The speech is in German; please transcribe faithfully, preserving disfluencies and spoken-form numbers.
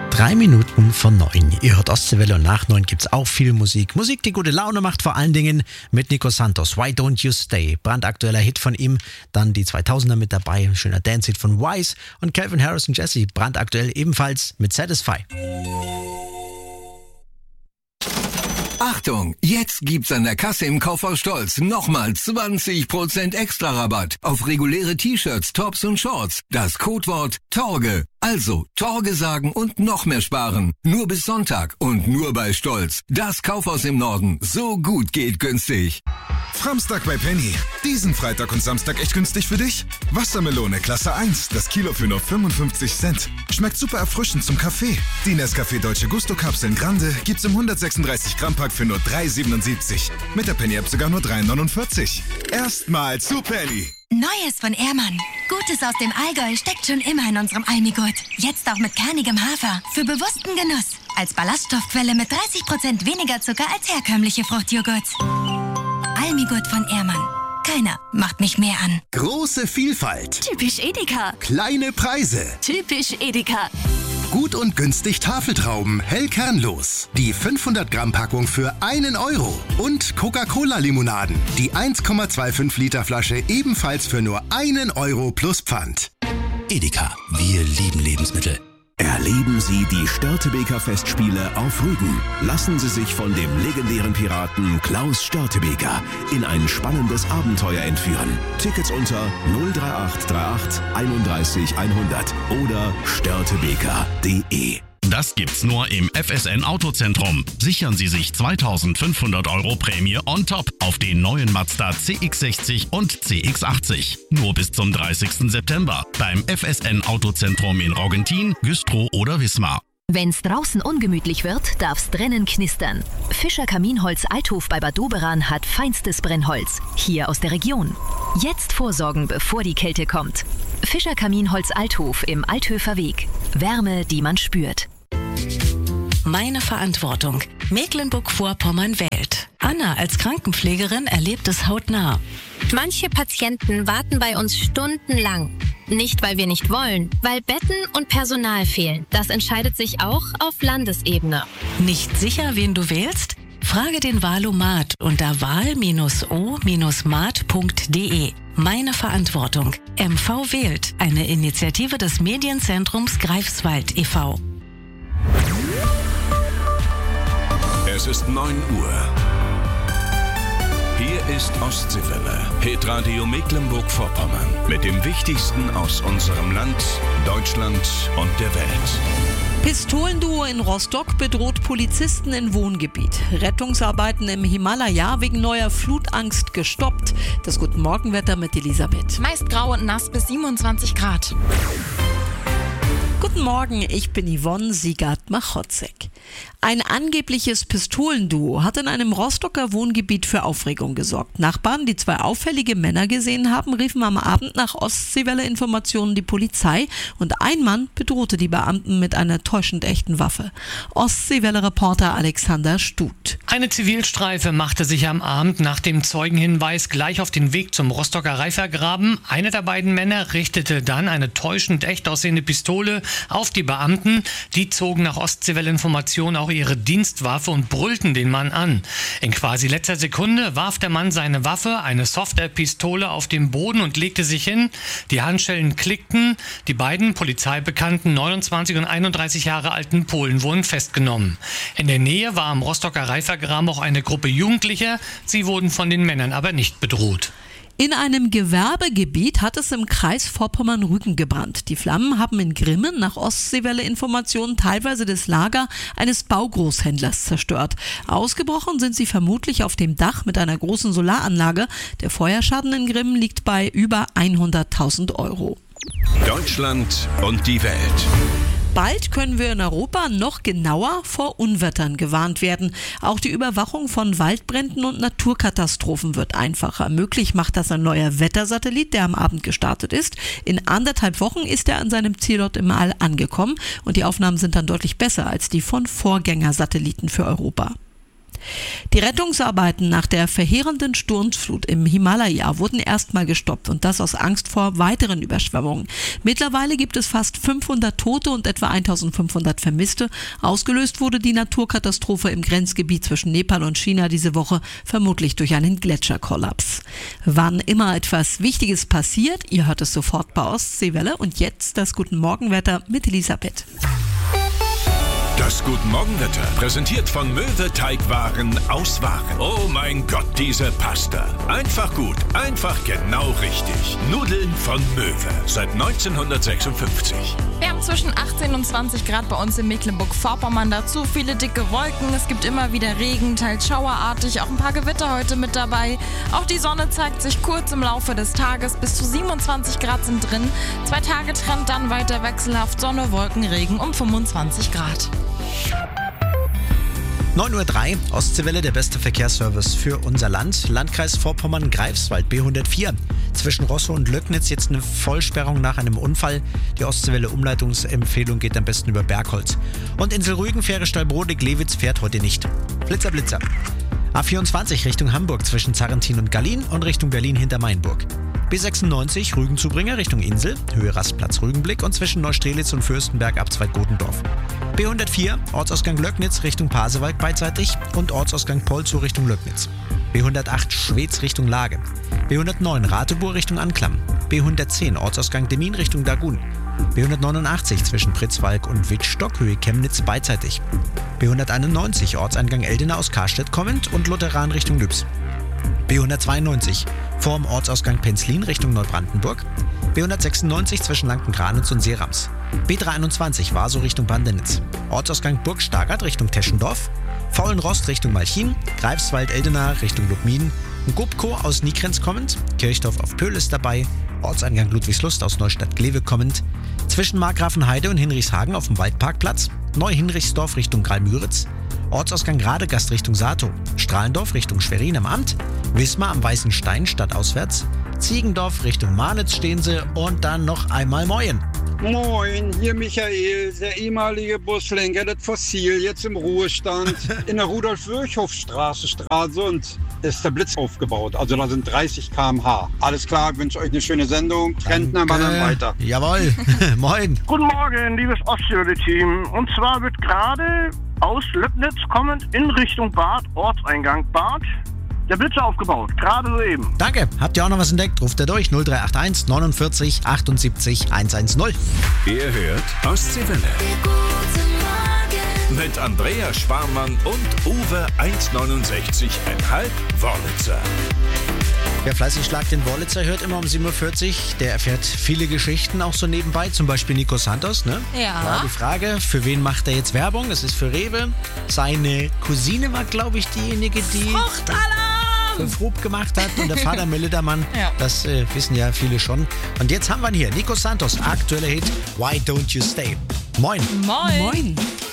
Drei Minuten vor neun. Ihr hört Ostseewelle und nach neun gibt's auch viel Musik. Musik, die gute Laune macht, vor allen Dingen mit Nico Santos. Why Don't You Stay? Brandaktueller Hit von ihm. Dann die zweitausender mit dabei. Ein schöner Dance-Hit von Wise. Und Calvin Harris und Jesse. Brandaktuell ebenfalls mit Satisfy. Achtung, jetzt gibt's an der Kasse im Kaufhaus Stolz nochmal zwanzig Prozent extra Rabatt auf reguläre T-Shirts, Tops und Shorts. Das Codewort Torge. Also Torge sagen und noch mehr sparen. Nur bis Sonntag und nur bei Stolz. Das Kaufhaus im Norden. So gut geht günstig. Framstag bei Penny. Diesen Freitag und Samstag echt günstig für dich? Wassermelone Klasse eins, das Kilo für nur fünfundfünfzig Cent. Schmeckt super erfrischend zum Kaffee. Die Nescafé Dolce Gusto Kapseln Grande gibt's im hundertsechsunddreißig Gramm Pack für nur drei siebenundsiebzig. Mit der Penny App sogar nur drei neunundvierzig. Erstmal zu Penny. Neues von Ehrmann. Gutes aus dem Allgäu steckt schon immer in unserem Almigurt. Jetzt auch mit kernigem Hafer. Für bewussten Genuss. Als Ballaststoffquelle mit dreißig Prozent weniger Zucker als herkömmliche Fruchtjoghurts. Almigurt von Ehrmann. Keiner macht mich mehr an. Große Vielfalt. Typisch Edeka. Kleine Preise. Typisch Edeka. Gut und günstig Tafeltrauben, hell kernlos. Die fünfhundert Gramm Packung für einen Euro. Und Coca-Cola-Limonaden. Die eins Komma fünfundzwanzig Liter Flasche ebenfalls für nur einen Euro plus Pfand. Edeka, wir lieben Lebensmittel. Erleben Sie die Störtebeker Festspiele auf Rügen. Lassen Sie sich von dem legendären Piraten Klaus Störtebeker in ein spannendes Abenteuer entführen. Tickets unter null drei acht drei acht einunddreißig hundert oder störtebeker punkt de. Das gibt's nur im F S N Autozentrum. Sichern Sie sich zweitausendfünfhundert Euro Prämie on top auf den neuen Mazda C X sechzig und C X achtzig. Nur bis zum dreißigsten September beim F S N Autozentrum in Roggentin, Güstrow oder Wismar. Wenn's draußen ungemütlich wird, darf's drinnen knistern. Fischer Kaminholz Althof bei Bad Doberan hat feinstes Brennholz. Hier aus der Region. Jetzt vorsorgen, bevor die Kälte kommt. Fischer Kaminholz Althof im Althöfer Weg. Wärme, die man spürt. Meine Verantwortung. Mecklenburg-Vorpommern wählt. Anna als Krankenpflegerin erlebt es hautnah. Manche Patienten warten bei uns stundenlang. Nicht, weil wir nicht wollen, weil Betten und Personal fehlen. Das entscheidet sich auch auf Landesebene. Nicht sicher, wen du wählst? Frage den Wahlomat unter wahl o mat punkt de. Meine Verantwortung. M V wählt. Eine Initiative des Medienzentrums Greifswald e V Es ist neun Uhr. Hier ist Ostseewelle, Hitradio Mecklenburg-Vorpommern. Mit dem Wichtigsten aus unserem Land, Deutschland und der Welt. Pistolenduo in Rostock bedroht Polizisten in Wohngebiet. Rettungsarbeiten im Himalaya wegen neuer Flutangst gestoppt. Das Guten Morgenwetter mit Elisabeth. Meist grau und nass bis siebenundzwanzig Grad. Guten Morgen, ich bin Yvonne Siegert-Machotzek. Ein angebliches Pistolenduo hat in einem Rostocker Wohngebiet für Aufregung gesorgt. Nachbarn, die zwei auffällige Männer gesehen haben, riefen am Abend nach Ostseewelle-Informationen die Polizei und ein Mann bedrohte die Beamten mit einer täuschend echten Waffe. Ostseewelle-Reporter Alexander Stut. Eine Zivilstreife machte sich am Abend nach dem Zeugenhinweis gleich auf den Weg zum Rostocker Reifergraben. Einer der beiden Männer richtete dann eine täuschend echt aussehende Pistole auf die Beamten. Die zogen nach Ostseewelle-Informationen auch ihre Dienstwaffe und brüllten den Mann an. In quasi letzter Sekunde warf der Mann seine Waffe, eine Software-Pistole, auf den Boden und legte sich hin. Die Handschellen klickten. Die beiden polizeibekannten neunundzwanzig und einunddreißig Jahre alten Polen wurden festgenommen. In der Nähe war am Rostocker Reifergraben auch eine Gruppe Jugendlicher. Sie wurden von den Männern aber nicht bedroht. In einem Gewerbegebiet hat es im Kreis Vorpommern-Rügen gebrannt. Die Flammen haben in Grimmen nach Ostseewelle-Informationen teilweise das Lager eines Baugroßhändlers zerstört. Ausgebrochen sind sie vermutlich auf dem Dach mit einer großen Solaranlage. Der Feuerschaden in Grimmen liegt bei über hunderttausend Euro. Deutschland und die Welt. Bald können wir in Europa noch genauer vor Unwettern gewarnt werden. Auch die Überwachung von Waldbränden und Naturkatastrophen wird einfacher. Möglich macht das ein neuer Wettersatellit, der am Abend gestartet ist. In anderthalb Wochen ist er an seinem Zielort im All angekommen und die Aufnahmen sind dann deutlich besser als die von Vorgängersatelliten für Europa. Die Rettungsarbeiten nach der verheerenden Sturmflut im Himalaya wurden erstmal gestoppt und das aus Angst vor weiteren Überschwemmungen. Mittlerweile gibt es fast fünfhundert Tote und etwa eintausendfünfhundert Vermisste. Ausgelöst wurde die Naturkatastrophe im Grenzgebiet zwischen Nepal und China diese Woche vermutlich durch einen Gletscherkollaps. Wann immer etwas Wichtiges passiert, ihr hört es sofort bei Ostseewelle und jetzt das Guten Morgenwetter mit Elisabeth. Das Guten Morgenwetter, präsentiert von Möwe Teigwaren aus Waren. Oh mein Gott, diese Pasta. Einfach gut, einfach genau richtig. Nudeln von Möwe, seit neunzehnhundertsechsundfünfzig. Wir haben zwischen achtzehn und zwanzig Grad bei uns in Mecklenburg-Vorpommern. Dazu viele dicke Wolken. Es gibt immer wieder Regen, teils schauerartig. Auch ein paar Gewitter heute mit dabei. Auch die Sonne zeigt sich kurz im Laufe des Tages. Bis zu siebenundzwanzig Grad sind drin. Zwei Tage Trend, dann weiter wechselhaft Sonne, Wolken, Regen um fünfundzwanzig Grad. neun Uhr drei, Ostseewelle, der beste Verkehrsservice für unser Land. Landkreis Vorpommern-Greifswald, B hundertvier. Zwischen Rosso und Löcknitz jetzt eine Vollsperrung nach einem Unfall. Die Ostseewelle-Umleitungsempfehlung geht am besten über Bergholz. Und Insel Rügen, Fähre Stallbrodig-Lewitz fährt heute nicht. Blitzer, Blitzer. A vierundzwanzig Richtung Hamburg zwischen Zarrentin und Gallien und Richtung Berlin hinter Mainburg. B sechsundneunzig Rügenzubringer Richtung Insel, Höhe Rastplatz Rügenblick und zwischen Neustrelitz und Fürstenberg Abzweig Gotendorf. B hundertvier Ortsausgang Löcknitz Richtung Pasewalk beidseitig und Ortsausgang Polzow Richtung Löcknitz. B hundertacht Schweetz Richtung Lage. B hundertneun Rateburg Richtung Anklam. B hundertzehn Ortsausgang Demmin Richtung Dagun. B hundertneunundachtzig zwischen Pritzwalk und Wittstock Höhe Chemnitz beidseitig. B hunderteinundneunzig Ortseingang Eldena aus Karstedt kommend und Lutheran Richtung Lübs. B hundertzweiundneunzig vorm Ortsausgang Penzlin Richtung Neubrandenburg. B hundertsechsundneunzig zwischen Lanken-Granitz und Seerams. B dreiundzwanzig Warsow Richtung Bandenitz. Ortsausgang Burg-Stargard Richtung Teschendorf. Faulenrost Richtung Malchin. Greifswald-Eldena Richtung Lubmin. Gubko aus Nikrenz kommend. Kirchdorf auf Pöhl ist dabei. Ortseingang Ludwigslust aus Neustadt-Glewe kommend. Zwischen Markgrafenheide und Hinrichshagen auf dem Waldparkplatz. Neu-Hinrichsdorf Richtung Greil-Müritz. Ortsausgang Radegast Richtung Sato. Strahlendorf Richtung Schwerin am Amt. Wismar am Weißen Stein stadtauswärts. Ziegendorf Richtung Marnitz stehen sie und dann noch einmal Moyen. Moin, hier Michael, der ehemalige Buslenker, das Fossil, jetzt im Ruhestand. In der Rudolf-Virchow-Straße, Stralsund, ist der Blitz aufgebaut. Also da sind dreißig Kilometer pro Stunde. Alles klar, ich wünsche euch eine schöne Sendung. Rentner mal dann weiter. Jawohl, moin. Guten Morgen, liebes Ostseewelle-Team. Und zwar wird gerade aus Löcknitz kommend in Richtung Bad, Ortseingang Bad, der Blitzer aufgebaut, gerade soeben. Danke. Habt ihr auch noch was entdeckt? Ruft er durch null drei acht eins neunundvierzig achtundsiebzig hundertzehn. Ihr hört Ostseewelle. Mit Andrea Sparmann und Uwe eins neunundsechzig Komma fünf Wörlitzer. Wer fleißig Schlag den Wörlitzer hört, immer um sieben Uhr vierzig, der erfährt viele Geschichten auch so nebenbei, zum Beispiel Nico Santos, ne? Ja. War die Frage, für wen macht er jetzt Werbung? Das ist für Rewe. Seine Cousine war, glaube ich, diejenige, die für Frub gemacht hat und der Vater Melittermann, Ja. das äh, wissen ja viele schon. Und jetzt haben wir ihn hier, Nico Santos, aktueller Hit, Why Don't You Stay? Moin. Moin. Moin.